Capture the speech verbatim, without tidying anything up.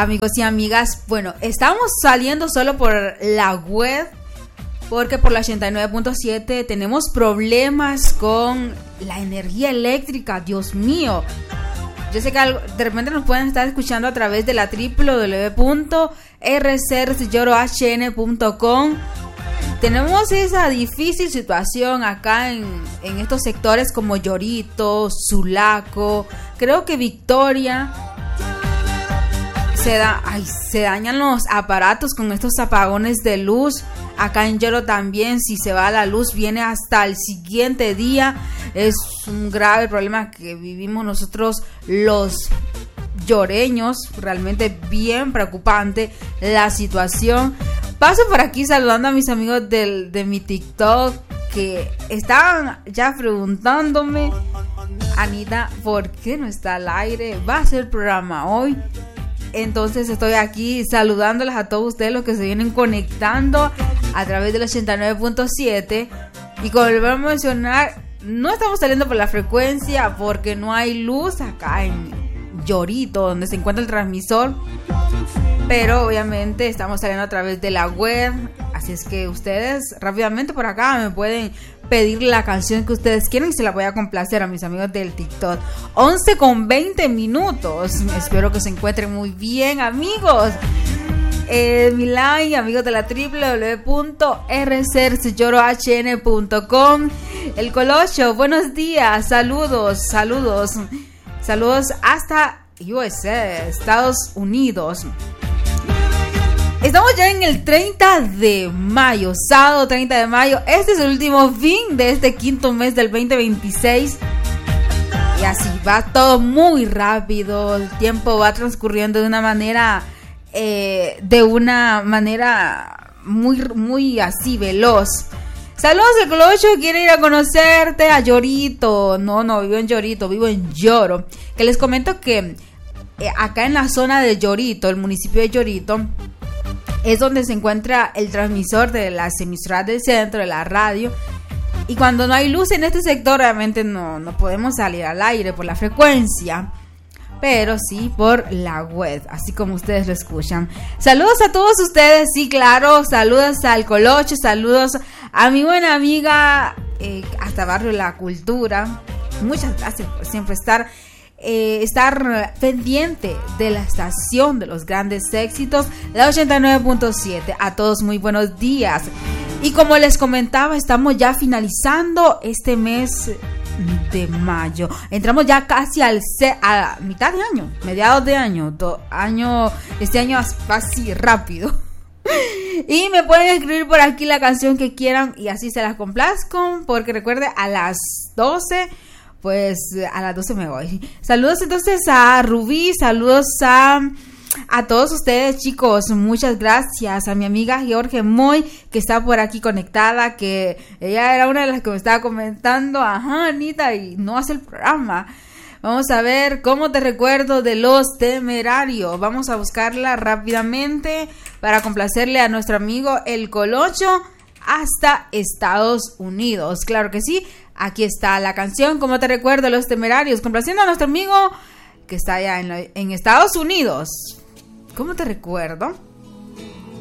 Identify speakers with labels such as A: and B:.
A: amigos y amigas. Bueno, estamos saliendo solo por la web porque por la ochenta y nueve punto siete tenemos problemas con la energía eléctrica. Dios mío. Yo sé que de repente nos pueden estar escuchando a través de la doble u doble u doble u punto r c r lloro h n punto com. Tenemos esa difícil situación acá en, en estos sectores como Llorito, Sulaco, creo que Victoria. Se, da, ay, se dañan los aparatos con estos apagones de luz. Acá en Lloro también, si se va la luz, viene hasta el siguiente día. Es un grave problema que vivimos nosotros los lloreños. Realmente bien preocupante la situación. Paso por aquí saludando a mis amigos del, de mi TikTok que estaban ya preguntándome: Anita, ¿por qué no está al aire? ¿Va a ser el programa hoy? Entonces estoy aquí saludándoles a todos ustedes los que se vienen conectando a través del ochenta y nueve punto siete. Y como les voy a mencionar, no estamos saliendo por la frecuencia porque no hay luz acá en Llorito, donde se encuentra el transmisor. Pero obviamente estamos saliendo a través de la web. Así es que ustedes rápidamente por acá me pueden pedir la canción que ustedes quieren y se la voy a complacer a mis amigos del TikTok. once con veinte minutos. Espero que se encuentren muy bien, amigos. Eh, mi like, amigos de la doble u doble u doble u punto r c r lloro h n punto com. El Colocho, buenos días. Saludos, saludos. Saludos hasta U S A, Estados Unidos. Estamos ya en el treinta de mayo, sábado treinta de mayo. Este es el último fin de este quinto mes del veinte veintiséis. Y así va todo muy rápido. El tiempo va transcurriendo de una manera, eh, de una manera muy, muy así veloz. Saludos, el Colocho quiere ir a conocerte a Llorito. No, no vivo en Llorito, vivo en Lloro. Que les comento que eh, acá en la zona de Llorito, el municipio de Llorito, es donde se encuentra el transmisor de las emisoras del centro, de la radio. Y cuando no hay luz en este sector, obviamente no, no podemos salir al aire por la frecuencia, pero sí por la web, así como ustedes lo escuchan. Saludos a todos ustedes, sí, claro. Saludos al Colocho, saludos a mi buena amiga eh, hasta Barrio La Cultura. Muchas gracias por siempre estar Eh, estar pendiente de la estación de los grandes éxitos, la ochenta y nueve punto siete. A todos muy buenos días. Y como les comentaba, estamos ya finalizando este mes de mayo. Entramos ya casi al ce- a mitad de año, mediados de año, do- año este año va así rápido. Y me pueden escribir por aquí la canción que quieran y así se las complazco, porque recuerde, a las doce, pues a las doce me voy. Saludos entonces a Rubí, saludos a, a todos ustedes, chicos. Muchas gracias a mi amiga George Moy, que está por aquí conectada, que ella era una de las que me estaba comentando: ajá, Anita, y no hace el programa. Vamos a ver cómo te recuerdo de Los Temerarios. Vamos a buscarla rápidamente para complacerle a nuestro amigo el Colocho hasta Estados Unidos. Claro que sí. Aquí está la canción, como te recuerdo, Los Temerarios, complaciendo a nuestro amigo que está allá en, en Estados Unidos. ¿Cómo te recuerdo?